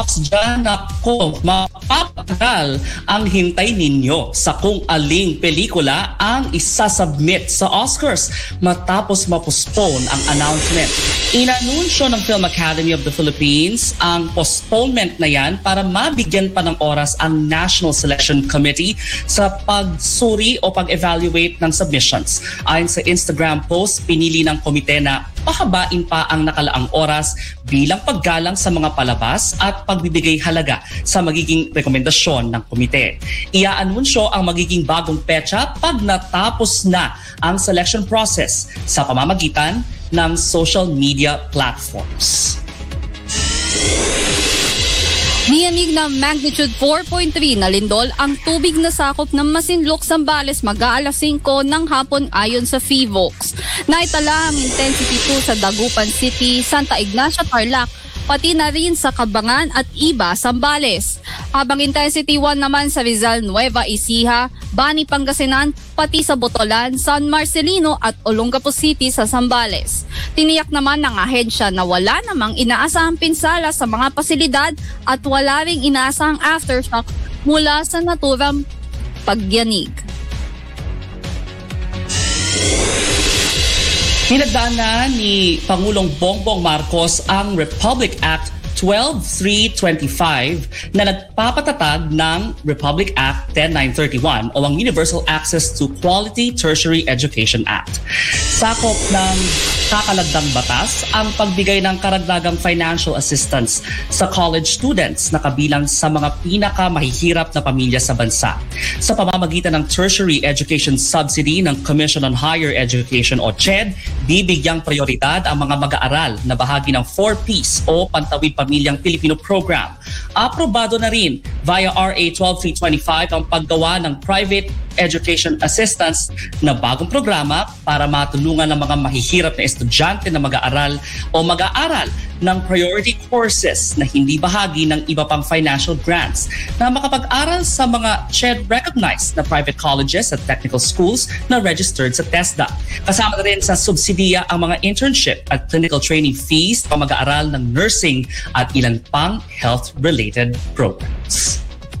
dyan, ako, mapapatagal ang hintay ninyo sa kung aling pelikula ang isasubmit sa Oscars matapos mapospone ang announcement. Inanunsyo ng Film Academy of the Philippines ang postponement na yan para mabigyan pa ng oras ang National Selection Committee sa pagsuri o pag-evaluate ng submissions. Ayon sa Instagram post, pinili ng komite na pahabain pa ang nakalaang oras bilang paggalang sa mga palabas at pagbibigay halaga sa magiging rekomendasyon ng komite. Iaanunsyo ang magiging bagong petsa pag natapos na ang selection process sa pamamagitan ng social media platforms. Niyanig na magnitude 4.3 na lindol ang tubig na sakop ng Masinloc, Zambales mag-aalas 5 ng hapon ayon sa PHIVOLCS. Naitala ang intensity 2 sa Dagupan City, Santa Ignacia, Tarlac, pati na rin sa Cabangan at Iba, Zambales. Habang intensity 1 naman sa Rizal, Nueva Ecija, Bani, Pangasinan, pati sa Botolan, San Marcelino at Olongapo City sa Zambales. Tiniyak naman ng ahensya na wala namang inaasahang pinsala sa mga pasilidad at wala ring inaasahang aftershock mula sa naturang pagyanig. Pinagdaanan ni Pangulong Bongbong Marcos ang Republic Act 12325 na nagpapatatag ng Republic Act 10931 o ang Universal Access to Quality Tertiary Education Act. Sakop ng kakalagdang batas ang pagbigay ng karagdagang financial assistance sa college students na kabilang sa mga pinakamahihirap na pamilya sa bansa. Sa pamamagitan ng Tertiary Education Subsidy ng Commission on Higher Education o CHED, bibigyang prioridad ang mga mag-aaral na bahagi ng 4Ps o Pantawid Pamilyang Pilipino Program. Aprobado na rin via RA 12325 ang paggawa ng Private Education Assistance na bagong programa para matulungan ng mga mahihirap na estudyante na mag-aaral o mag-aaral ng priority courses na hindi bahagi ng iba pang financial grants na makapag-aral sa mga CHED-recognized na private colleges at technical schools na registered sa TESDA. Kasama na rin sa subsidiya ang mga internship at clinical training fees pang mag-aaral ng nursing at ilan pang health-related programs.